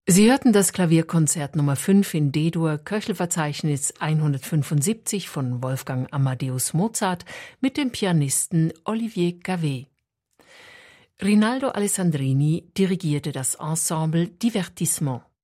Sie hörten das Klavierkonzert Nummer 5 in D-Dur, Köchelverzeichnis 175 von Wolfgang Amadeus Mozart mit dem Pianisten Olivier Gavet. Rinaldo Alessandrini dirigierte das Ensemble Divertissement.